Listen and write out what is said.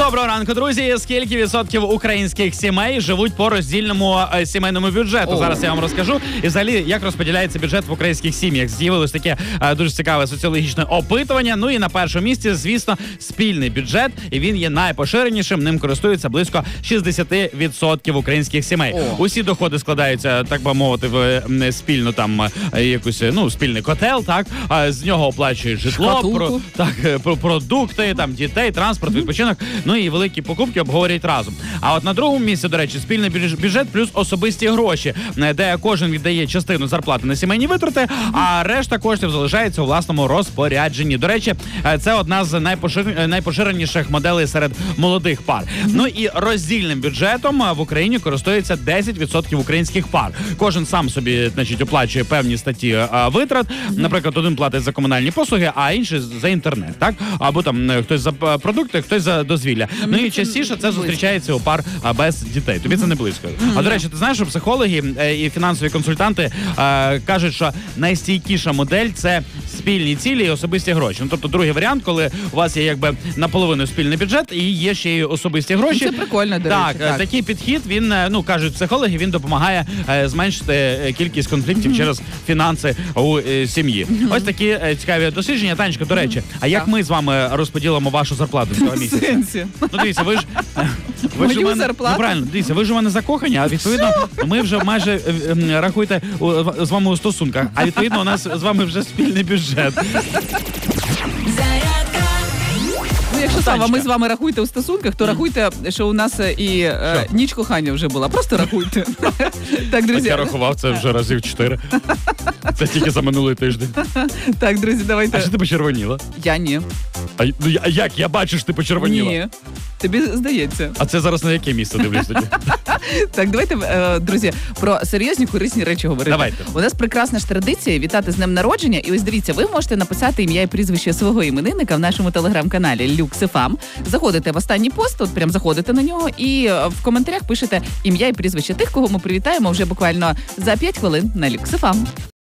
Доброго ранку, друзі. Скільки відсотків українських сімей живуть по роздільному сімейному бюджету? Зараз я вам розкажу. І взагалі, як розподіляється бюджет в українських сім'ях. З'явилось таке дуже цікаве соціологічне опитування. Ну і на першому місці, звісно, спільний бюджет. І він є найпоширенішим. Ним користуються близько 60% українських сімей. Усі доходи складаються, так би мовити, в спільну там якусь, спільний котел, так? З нього оплачують житло, продукти, там дітей, транспорт, відпочинок. Ну і великі покупки обговорюють разом. А от на другому місці, до речі, спільний бюджет плюс особисті гроші, де кожен віддає частину зарплати на сімейні витрати, а решта коштів залишається у власному розпорядженні. До речі, це одна з найпоширеніших моделей серед молодих пар. Ну і роздільним бюджетом в Україні користується 10% українських пар. Кожен сам собі, оплачує певні статті витрат. Наприклад, один платить за комунальні послуги, а інший за інтернет, так? Або там хтось за продукти, хтось за дозвілля. Ну і частіше це зустрічається у пар без дітей. Тобі це не близько. А до речі, ти знаєш, що психологи і фінансові консультанти кажуть, що найстійкіша модель – це спільні цілі і особисті гроші. Тобто другий варіант, коли у вас є якби наполовину спільний бюджет і є ще й особисті гроші. Це прикольно, до речі. Так, такий підхід, він, кажуть психологи, він допомагає зменшити кількість конфліктів через фінанси у сім'ї. Ось такі цікаві дослідження. Танечко, до речі, а як ми з вами розподілимо вашу зарплату цього місяця? Дивіться, ви ж мою зарплату? Правильно, дивіться, ви ж у мене закохані, а відповідно ми вже майже, рахуйте, з вами у стосунках, а відповідно у нас з вами вже спільний бюджет. Якщо, Сава, ми з вами рахуйте у стосунках, то рахуйте, що у нас і ніч кохання вже була. Просто рахуйте. Так, друзі. Я рахував це вже разів 4. Це тільки за минулий тиждень. Так, друзі, давайте. А що ти почервоніла? Я ні. А як? Я бачу, що ти почервоніла. Ні. Тобі здається. А це зараз на яке місце дивлюсь тоді? Так, давайте, друзі, про серйозні корисні речі говорити. Давайте. У нас прекрасна ж традиція вітати з днем народження. І ось дивіться, ви можете написати ім'я і прізвище свого іменинника в нашому телеграм-каналі LuxFM. Заходите в останній пост, от прям заходите на нього і в коментарях пишете ім'я і прізвище тих, кого ми привітаємо вже буквально за 5 хвилин на LuxFM.